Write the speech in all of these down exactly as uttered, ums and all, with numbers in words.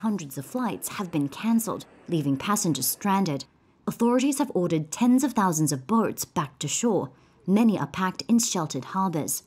Hundreds of flights have been cancelled, leaving passengers stranded. Authorities have ordered tens of thousands of boats back to shore. Many are packed in sheltered harbours.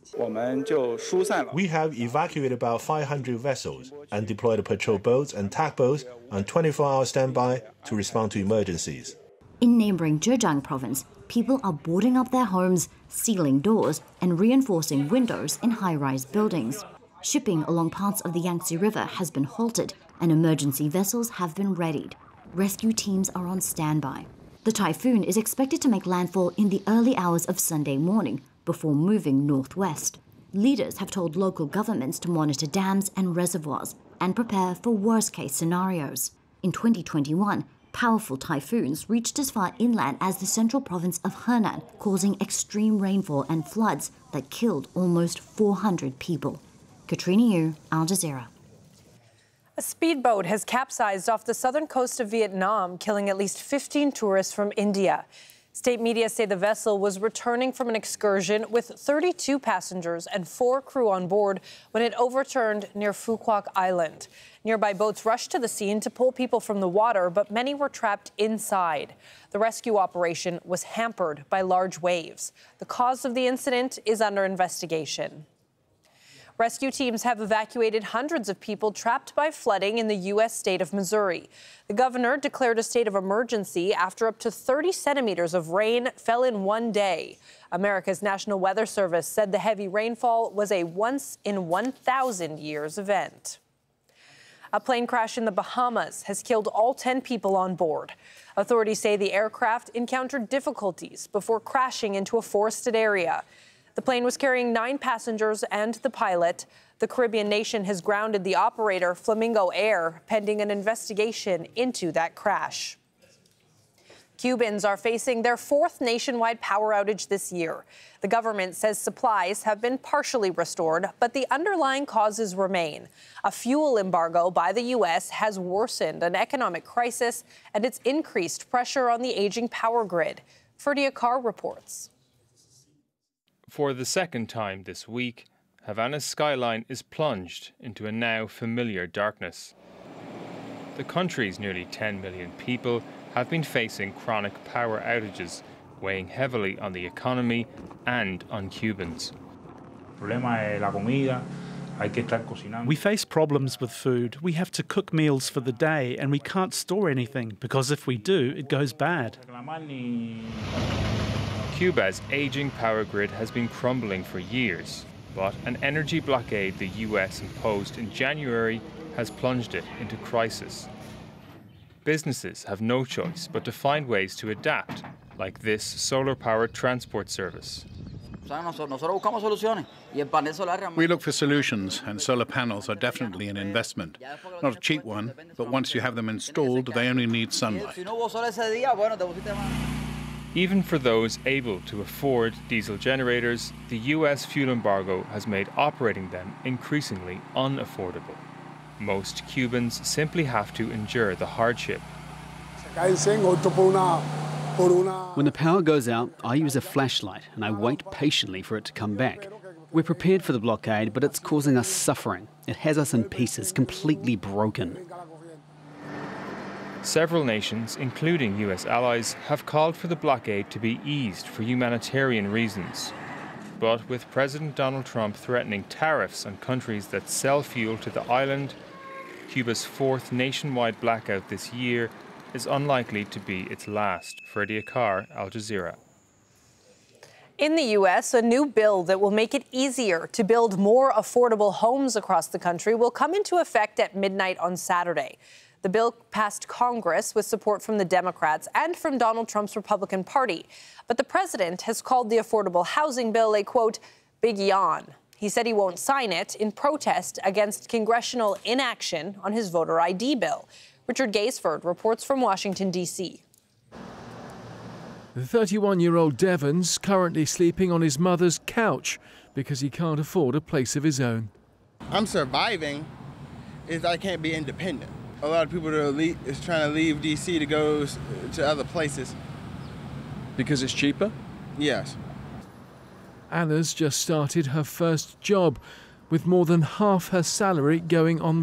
We have evacuated about five hundred vessels and deployed patrol boats and tugboats on twenty-four hour standby to respond to emergencies. In neighbouring Zhejiang province, people are boarding up their homes, sealing doors and reinforcing windows in high-rise buildings. Shipping along parts of the Yangtze River has been halted and emergency vessels have been readied. Rescue teams are on standby. The typhoon is expected to make landfall in the early hours of Sunday morning before moving northwest. Leaders have told local governments to monitor dams and reservoirs and prepare for worst-case scenarios. In twenty twenty-one, powerful typhoons reached as far inland as the central province of Henan, causing extreme rainfall and floods that killed almost four hundred people. Katrina Yu, Al Jazeera. A speedboat has capsized off the southern coast of Vietnam, killing at least fifteen tourists from India. State media say the vessel was returning from an excursion with thirty-two passengers and four crew on board when it overturned near Phu Quoc Island. Nearby boats rushed to the scene to pull people from the water, but many were trapped inside. The rescue operation was hampered by large waves. The cause of the incident is under investigation. Rescue teams have evacuated hundreds of people trapped by flooding in the U S state of Missouri. The governor declared a state of emergency after up to thirty centimeters of rain fell in one day. America's National Weather Service said the heavy rainfall was a once in one thousand years event. A plane crash in the Bahamas has killed all ten people on board. Authorities say the aircraft encountered difficulties before crashing into a forested area. The plane was carrying nine passengers and the pilot. The Caribbean nation has grounded the operator, Flamingo Air, pending an investigation into that crash. Cubans are facing their fourth nationwide power outage this year. The government says supplies have been partially restored, but the underlying causes remain. A fuel embargo by the U S has worsened an economic crisis, and it's increased pressure on the aging power grid. Ferdia Carr reports. For the second time this week, Havana's skyline is plunged into a now familiar darkness. The country's nearly ten million people have been facing chronic power outages, weighing heavily on the economy and on Cubans. We face problems with food. We have to cook meals for the day, and we can't store anything because if we do, it goes bad. Cuba's aging power grid has been crumbling for years, but an energy blockade the U S imposed in January has plunged it into crisis. Businesses have no choice but to find ways to adapt, like this solar-powered transport service. We look for solutions, and solar panels are definitely an investment. Not a cheap one, but once you have them installed, they only need sunlight. Even for those able to afford diesel generators, the U S fuel embargo has made operating them increasingly unaffordable. Most Cubans simply have to endure the hardship. When the power goes out, I use a flashlight and I wait patiently for it to come back. We're prepared for the blockade, but it's causing us suffering. It has us in pieces, completely broken. Several nations, including U S allies, have called for the blockade to be eased for humanitarian reasons. But with President Donald Trump threatening tariffs on countries that sell fuel to the island, Cuba's fourth nationwide blackout this year is unlikely to be its last. Ferdia Carr, Al Jazeera. In the U S, a new bill that will make it easier to build more affordable homes across the country will come into effect at midnight on Saturday. The bill passed Congress with support from the Democrats and from Donald Trump's Republican Party. But the president has called the affordable housing bill a, quote, big yawn. He said he won't sign it in protest against congressional inaction on his voter I D bill. Richard Gaisford reports from Washington, D C The thirty-one-year-old Devon's currently sleeping on his mother's couch because he can't afford a place of his own. I'm surviving is I can't be independent. A lot of people are leave, is trying to leave D C to go to other places. Because it's cheaper? Yes. Anna's just started her first job, with more than half her salary going on